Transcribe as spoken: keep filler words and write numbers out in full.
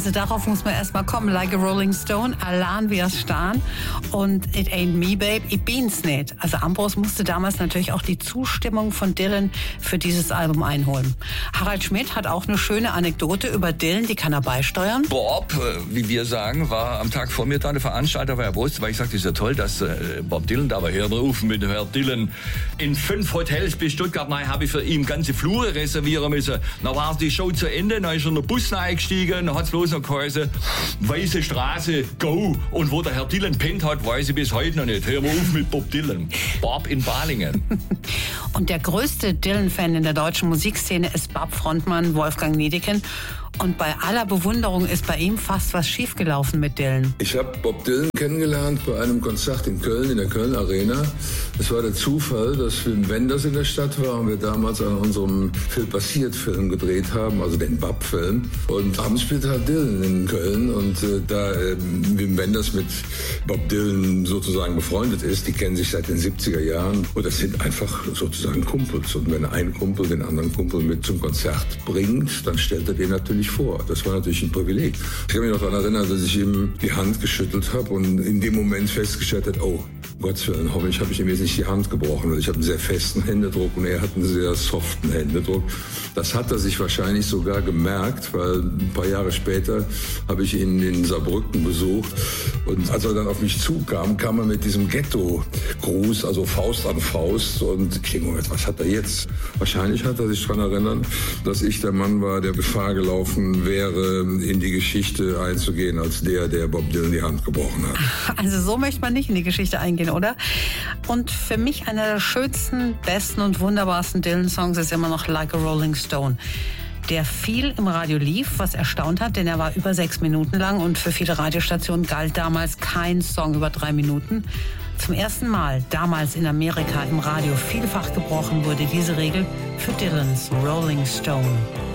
Also darauf muss man erstmal kommen. Like a Rolling Stone, allein wie es stan. Und It Ain't Me, Babe, ich bin's nicht. Also Ambros musste damals natürlich auch die Zustimmung von Dylan für dieses Album einholen. Harald Schmidt hat auch eine schöne Anekdote über Dylan, die kann er beisteuern. Bob, wie wir sagen, war am Tag vor mir da, der Veranstalter war ja Brust, weil ich sagte, ist ja toll, dass äh, Bob Dylan da war. Hör drauf mit Herr Dylan. In fünf Hotels bis Stuttgart, nein, habe ich für ihn ganze Flure reservieren müssen. Dann war die Show zu Ende, dann ist er in den Bus eingestiegen, dann hat es bloß noch geheißen, Weiße Straße, go. Und wo der Herr Dylan pennt hat, weiß ich bis heute noch nicht. Hör mal auf mit Bob Dylan. Bob in Balingen. Und der größte Dylan-Fan in der deutschen Musikszene ist Bob-Frontmann Wolfgang Niedecken. Und bei aller Bewunderung ist bei ihm fast was schiefgelaufen mit Dylan. Ich habe Bob Dylan kennengelernt bei einem Konzert in Köln, in der Köln Arena. Es war der Zufall, dass Wim Wenders in der Stadt war und wir damals an unserem Phil Passiert-Film gedreht haben, also den Bob-Film. Und abends spielte halt Dylan in Köln und äh, da äh, Wim Wenders mit Bob Dylan sozusagen befreundet ist, die kennen sich seit den siebziger Jahren und das sind einfach sozusagen Kumpels. Und wenn ein Kumpel den anderen Kumpel mit zum Konzert bringt, dann stellt er den natürlich vor. Das war natürlich ein Privileg. Ich kann mich noch daran erinnern, dass ich ihm die Hand geschüttelt habe und in dem Moment festgestellt hat, oh, Gottes Willen, hoffentlich habe ich ihm jetzt nicht die Hand gebrochen. Also ich habe einen sehr festen Händedruck und er hat einen sehr soften Händedruck. Das hat er sich wahrscheinlich sogar gemerkt, weil ein paar Jahre später habe ich ihn in Saarbrücken besucht und als er dann auf mich zukam, kam er mit diesem Ghetto-Gruß, also Faust an Faust und ich denke, was hat er jetzt? Wahrscheinlich hat er sich daran erinnert, dass ich der Mann war, der Gefahr gelaufen wäre, in die Geschichte einzugehen als der, der Bob Dylan die Hand gebrochen hat. Also so möchte man nicht in die Geschichte eingehen, oder? Und für mich einer der schönsten, besten und wunderbarsten Dylan-Songs ist immer noch Like a Rolling Stone, der viel im Radio lief, was erstaunt hat, denn er war über sechs Minuten lang und für viele Radiostationen galt damals kein Song über drei Minuten. Zum ersten Mal damals in Amerika im Radio vielfach gebrochen wurde diese Regel für Dylans Rolling Stone.